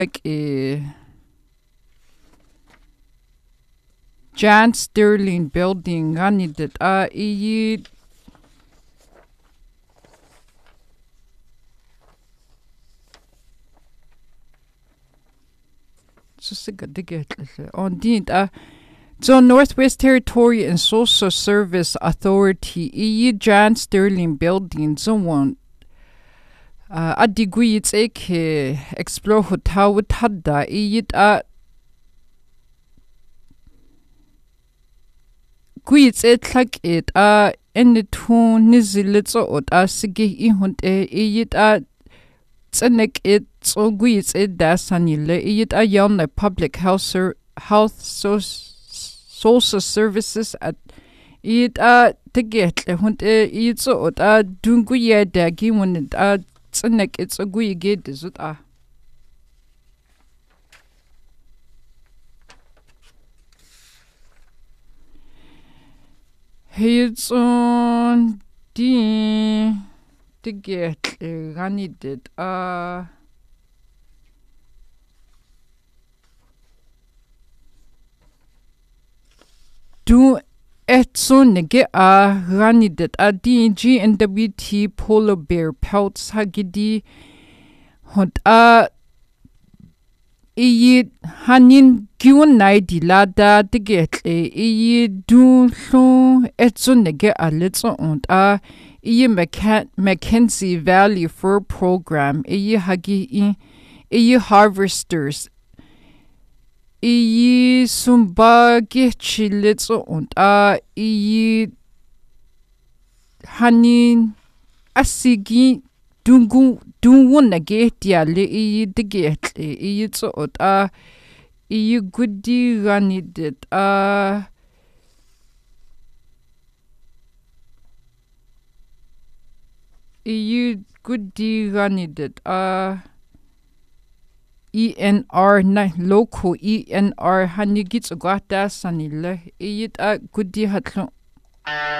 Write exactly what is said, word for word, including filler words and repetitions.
like a Jan Sterling building gani that a iyi so sick of the on did a so Northwest Territory and Social Service Authority iyi Jan Sterling building so one uh, a degree it's a explore hotel with hadda iyi a Guits et like it a in the two nizilitso or a sigi ihund e it a tsenek it so guits it dasanile it a young like public health ser- health so social services at it a tiget hund e it so or a dunguya dagi when it a tsenek it's a gui gate is it a It's on the to get Rani did uh do et so nege a Rani did a D G N W T polar bear pelts hagidi hot a iyi hanin gyun nai dilada de get e iyi du so etso nege a litso und a iyi Mackenzie Valley Fur Program iyi hagi i iyi harvesters iyi sumba gechi litso und a iyi hanin asigi dungu dungu nage tiale iyi diget iyi so ot a iyi gudi rani dit a iyi gudi rani dit a E N R na local E N R hani gits gata sanile iyi a gudi hatlo